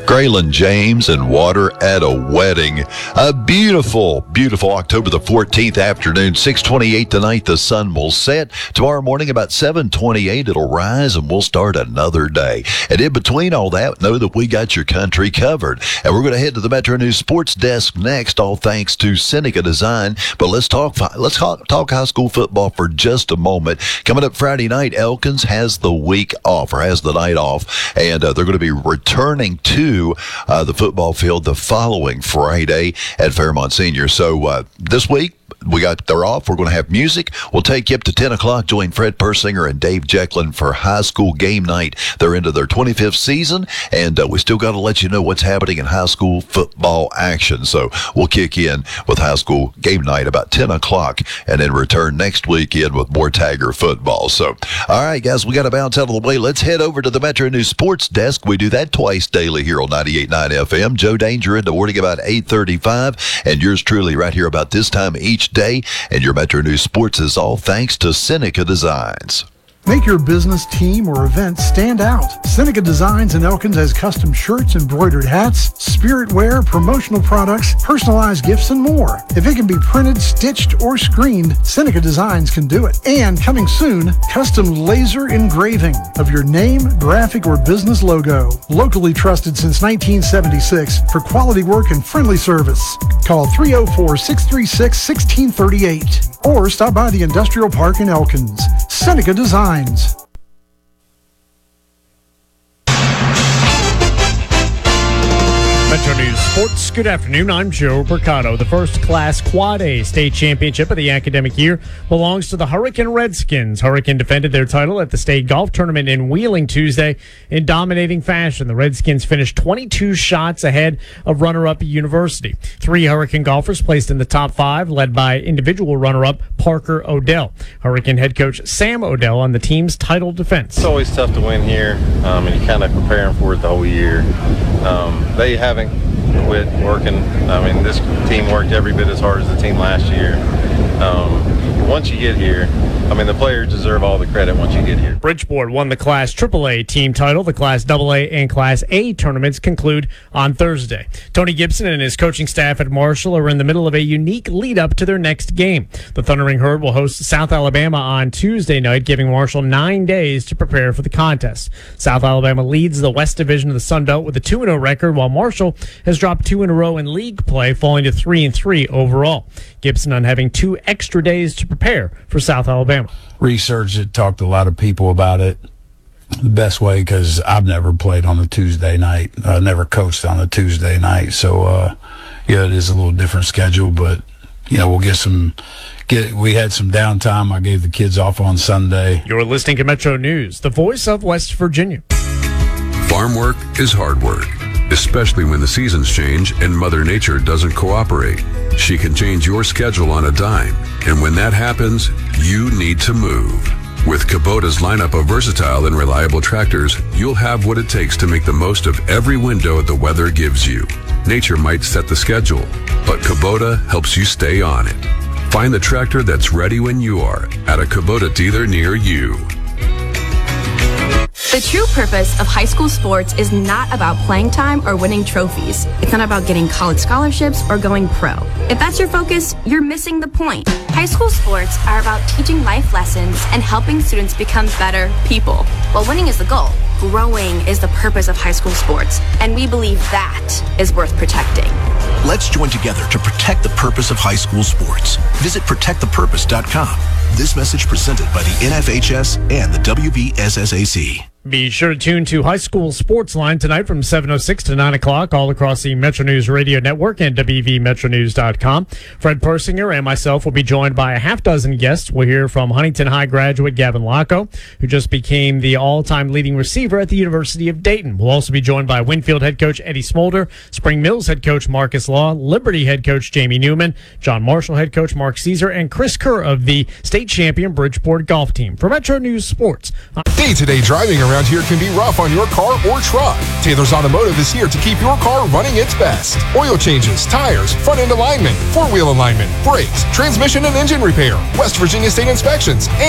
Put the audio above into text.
Graylin James and Water at a Wedding. A beautiful, beautiful October the 14th afternoon, 6:28 tonight. The sun will set. Tomorrow morning about 7:28, it'll rise and we'll start another day. And in between all that, know that we got your country covered. And we're going to head to the Metro News Sports Desk next, all thanks to Seneca Design. But let's talk high school football for just a moment. Coming up Friday night, Elkins has the week off, or has the night off, and they're going to be returning to the football field the following Friday at Fairmont Senior. So this week, they're off. We're going to have music. We'll take you up to 10 o'clock. Join Fred Persinger and Dave Jekyllin for high school game night. They're into their 25th season, and we still got to let you know what's happening in high school football action. So we'll kick in with high school game night about 10 o'clock and then return next weekend with more Tiger football. So, all right, guys, we got to bounce out of the way. Let's head over to the Metro News Sports Desk. We do that twice daily here on 98.9 FM. Joe Danger in the morning about 8:35, and yours truly right here about this time each day. And your Metro News Sports is all thanks to Seneca Designs. Make your business, team, or event stand out. Seneca Designs in Elkins has custom shirts, embroidered hats, spirit wear, promotional products, personalized gifts, and more. If it can be printed, stitched, or screened, Seneca Designs can do it. And coming soon, custom laser engraving of your name, graphic, or business logo. Locally trusted since 1976 for quality work and friendly service. Call 304-636-1638 or stop by the Industrial Park in Elkins. Seneca Designs. Metro News Sports. Good afternoon. I'm Joe Mercado. The first class Quad A state championship of the academic year belongs to the Hurricane Redskins. Hurricane defended their title at the state golf tournament in Wheeling Tuesday in dominating fashion. The Redskins finished 22 shots ahead of runner-up University. 3 Hurricane golfers placed in the top 5, led by individual runner-up Parker Odell. Hurricane head coach Sam Odell on the team's title defense. It's always tough to win here, and you kind of preparing for it the whole year. They haven't quit working. I mean, this team worked every bit as hard as the team last year. Once you get here, I mean, the players deserve all the credit once you get here. Bridgeport won the Class AAA team title. The Class AA and Class A tournaments conclude on Thursday. Tony Gibson and his coaching staff at Marshall are in the middle of a unique lead-up to their next game. The Thundering Herd will host South Alabama on Tuesday night, giving Marshall 9 days to prepare for the contest. South Alabama leads the West Division of the Sun Belt with a 2-0 record, while Marshall has dropped 2 in a row in league play, falling to 3-3 overall. Gibson on having 2 extra days to prepare for South Alabama. Researched it, talked to a lot of people about it. The best way, because I've never played on a Tuesday night, never coached on a Tuesday night. So, yeah, it is a little different schedule, but, you know, we'll we had some downtime. I gave the kids off on Sunday. You're listening to Metro News, the voice of West Virginia. Farm work is hard work, especially when the seasons change and Mother Nature doesn't cooperate. She can change your schedule on a dime, and when that happens, you need to move. With Kubota's lineup of versatile and reliable tractors, you'll have what it takes to make the most of every window the weather gives you. Nature might set the schedule, but Kubota helps you stay on it. Find the tractor that's ready when you are at a Kubota dealer near you. The true purpose of high school sports is not about playing time or winning trophies. It's not about getting college scholarships or going pro. If that's your focus, you're missing the point. High school sports are about teaching life lessons and helping students become better people. While winning is the goal, growing is the purpose of high school sports, and we believe that is worth protecting. Let's join together to protect the purpose of high school sports. Visit protectthepurpose.com. This message presented by the NFHS and the WVSSAC. Be sure to tune to High School Sports Line tonight from 7:06 to 9 o'clock all across the Metro News Radio Network and WVMetroNews.com. Fred Persinger and myself will be joined by a half dozen guests. We'll hear from Huntington High graduate Gavin Lacko, who just became the all-time leading receiver at the University of Dayton. We'll also be joined by Winfield head coach Eddie Smolder, Spring Mills head coach Marcus Law, Liberty head coach Jamie Newman, John Marshall head coach Mark Caesar, and Chris Kerr of the state champion Bridgeport golf team. For Metro News Sports. Day-to-day driving around here can be rough on your car or truck. Taylor's Automotive is here to keep your car running its best. Oil changes, tires, front-end alignment, four-wheel alignment, brakes, transmission and engine repair, West Virginia state inspections,